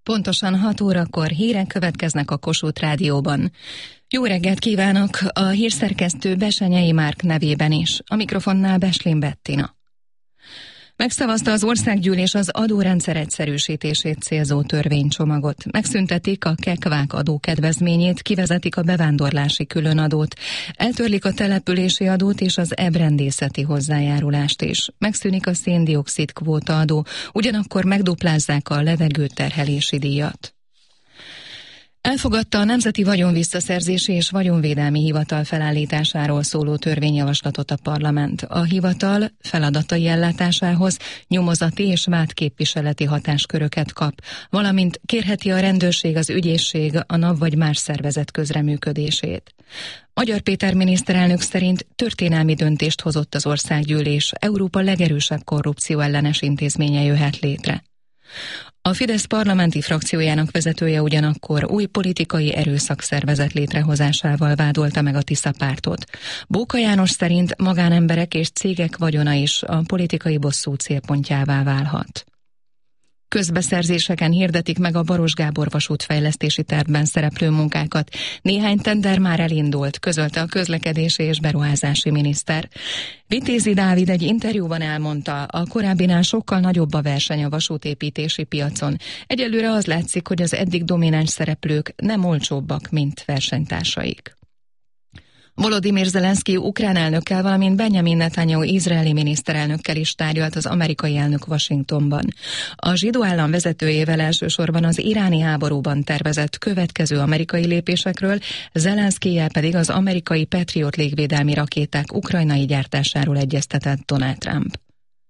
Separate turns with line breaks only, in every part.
Pontosan 6 órakor hírek következnek a Kossuth Rádióban. Jó reggelt kívánok a hírszerkesztő Besenyei Márk nevében is. A mikrofonnál Beslin Bettina. Megszavazta az országgyűlés az adórendszer egyszerűsítését célzó törvénycsomagot. Megszüntetik a kekvák adókedvezményét, kivezetik a bevándorlási különadót, eltörlik a települési adót és az ebrendészeti hozzájárulást is. Megszűnik a szén-dioxid kvóta adó, ugyanakkor megduplázzák a levegőterhelési díjat. Elfogadta a Nemzeti Vagyonvisszaszerzési és Vagyonvédelmi Hivatal felállításáról szóló törvényjavaslatot a parlament. A hivatal feladatai ellátásához nyomozati és vádképviseleti hatásköröket kap, valamint kérheti a rendőrség, az ügyészség, a NAV vagy más szervezet közreműködését. Magyar Péter miniszterelnök szerint történelmi döntést hozott az országgyűlés, Európa legerősebb korrupcióellenes intézménye jöhet létre. A Fidesz parlamenti frakciójának vezetője ugyanakkor új politikai erőszakszervezet létrehozásával vádolta meg a Tisza pártot. Bóka János szerint magánemberek és cégek vagyona is a politikai bosszú célpontjává válhat. Közbeszerzéseken hirdetik meg a Baros Gábor vasútfejlesztési tervben szereplő munkákat. Néhány tender már elindult, közölte a közlekedési és beruházási miniszter. Vitézi Dávid egy interjúban elmondta, a korábbinál sokkal nagyobb a verseny a vasútépítési piacon. Egyelőre az látszik, hogy az eddig domináns szereplők nem olcsóbbak, mint versenytársaik. Volodymyr Zelenszky ukrán elnökkel, valamint Benjamin Netanyahu izraeli miniszterelnökkel is tárgyalt az amerikai elnök Washingtonban. A zsidó állam vezetőjével elsősorban az iráni háborúban tervezett következő amerikai lépésekről, Zelenszkyjel pedig az amerikai Patriot légvédelmi rakéták ukrajnai gyártásáról egyeztetett Donald Trump.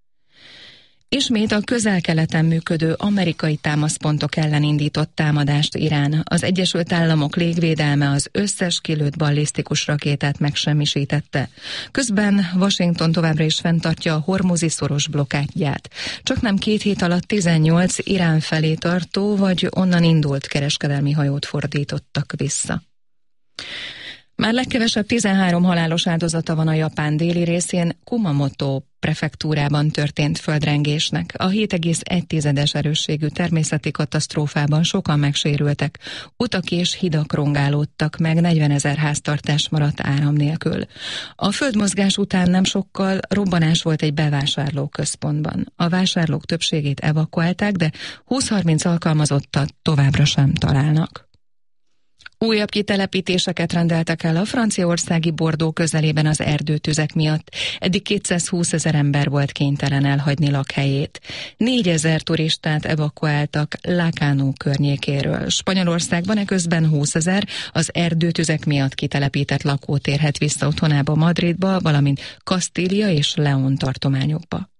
Ismét a Közel-Keleten működő amerikai támaszpontok ellen indított támadást Irán. Az Egyesült Államok légvédelme az összes kilőtt ballisztikus rakétát megsemmisítette. Közben Washington továbbra is fenntartja a hormuzi szoros blokkádját. Csaknem 2 hét alatt 18 Irán felé tartó vagy onnan indult kereskedelmi hajót fordítottak vissza. Már legkevesebb 13 halálos áldozata van a Japán déli részén, Kumamoto prefektúrában történt földrengésnek. A 7,1-es erősségű természeti katasztrófában sokan megsérültek. Utak és hidak rongálódtak meg, 40 000 háztartás maradt áram nélkül. A földmozgás után nem sokkal robbanás volt egy bevásárlóközpontban. A vásárlók többségét evakuálták, de 20-30 alkalmazottat továbbra sem találnak. Újabb kitelepítéseket rendeltek el a franciaországi Bordeaux közelében az erdőtüzek miatt. Eddig 220 000 ember volt kénytelen elhagyni lakhelyét. 4 000 turistát evakuáltak Lacanau környékéről. Spanyolországban eközben 20 000 az erdőtüzek miatt kitelepített lakó térhet vissza otthonába, Madridba, valamint Kastília és León tartományokba.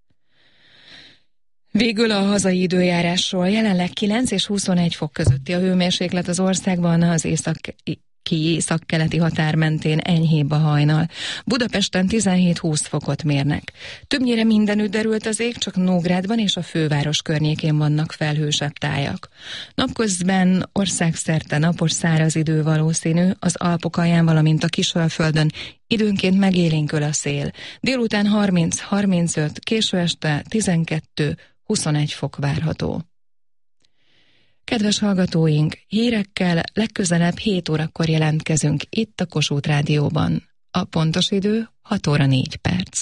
Végül a hazai időjárásról. Jelenleg 9 és 21 fok közötti a hőmérséklet az országban, az északkeleti határ mentén enyhébb a hajnal. Budapesten 17-20 fokot mérnek. Többnyire mindenütt derült az ég, csak Nógrádban és a főváros környékén vannak felhősebb tájak. Napközben országszerte napos száraz idő valószínű, az Alpok alján, valamint a Kisalföldön időnként megélénkül a szél. Délután 30-35, késő este 12-21 fok várható. Kedves hallgatóink, hírekkel legközelebb 7 órakor jelentkezünk itt a Kossuth Rádióban. A pontos idő 6 óra 4 perc.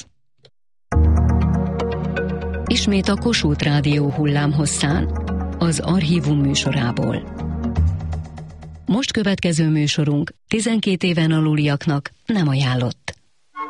Ismét a Kossuth Rádió hullámhosszán, az Archívum műsorából. Most következő műsorunk 12 éven aluliaknak nem ajánlott.